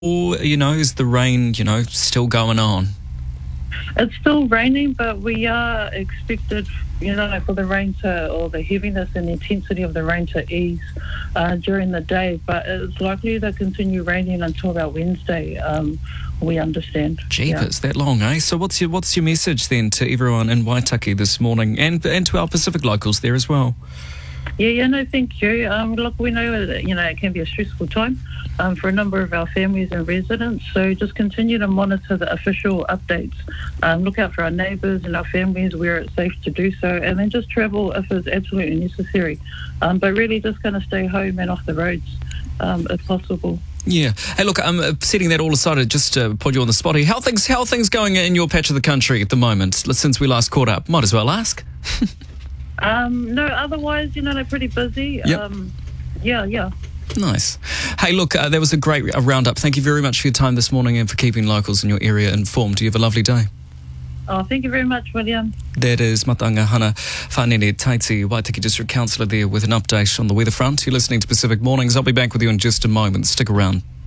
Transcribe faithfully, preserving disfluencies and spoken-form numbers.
Or, you know, is the rain, you know, still going on? It's still raining, but we are expected, you know, for the rain to, or the heaviness and the intensity of the rain to ease uh, during the day. But it's likely to continue raining until about Wednesday. Um, we understand. Jeepers, yeah. That long, eh? So what's your what's your message then to everyone in Waitaki this morning, and and to our Pacific locals there as well? Yeah, yeah, no, thank you. Um, look, we know that, you know, it can be a stressful time um, for a number of our families and residents, so just continue to monitor the official updates. Um, look out for our neighbours and our families where it's safe to do so, and then just travel if it's absolutely necessary. Um, but really just going to stay home and off the roads um, if possible. Yeah. Hey, look, I'm uh, setting that all aside just to put you on the spot here. How are things, how are things going in your patch of the country at the moment since we last caught up? Might as well ask. Um, no, otherwise, you know, they're pretty busy. Yep. Um, yeah, yeah. Nice. Hey, look, uh, that was a great uh, roundup. Thank you very much for your time this morning and for keeping locals in your area informed. You have a lovely day. Oh, thank you very much, William. That is Matanga Hana Whanene Taiti, Waitaki District Councillor there with an update on the weather front. You're listening to Pacific Mornings. I'll be back with you in just a moment. Stick around.